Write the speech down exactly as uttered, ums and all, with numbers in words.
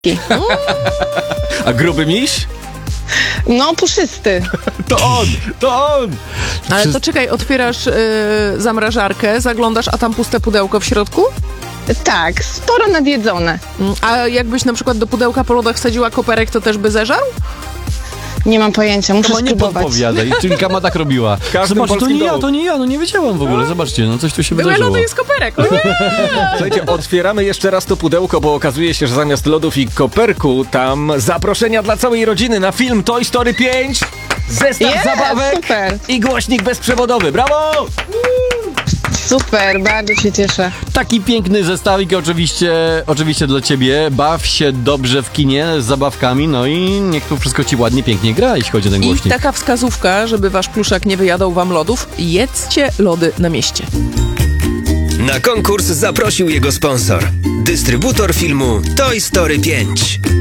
A gruby miś? No, puszysty. To on, to on! Ale Wszys- to czekaj, otwierasz yy, zamrażarkę, zaglądasz, a tam puste pudełko w środku? Tak, sporo nawiedzone. Mm, A jakbyś na przykład do pudełka po lodach wsadziła koperek, to też by zeżarł? Nie mam pojęcia, muszę Kama nie spróbować. podpowiadaj, czyli Kama tak robiła. każdym Zobacz, to polskim nie ja, domu. to nie ja, no nie wiedziałam w ogóle, zobaczcie, no coś tu się Były wydarzyło. lody, jest koperek. O nie! Słuchajcie, otwieramy jeszcze raz to pudełko, bo okazuje się, że zamiast lodów i koperku tam zaproszenia dla całej rodziny na film Toy Story pięć, zestaw Jest, zabawek super. i głośnik bezprzewodowy. Brawo! Super, bardzo się cieszę. Taki piękny zestawik oczywiście, oczywiście dla ciebie. Baw się dobrze w kinie z zabawkami, no i niech tu wszystko ci ładnie, pięknie gra, jeśli chodzi o ten I głośnik. taka wskazówka, żeby wasz pluszak nie wyjadał wam lodów, jedzcie lody na mieście. Na konkurs zaprosił jego sponsor. Dystrybutor filmu Toy Story pięć.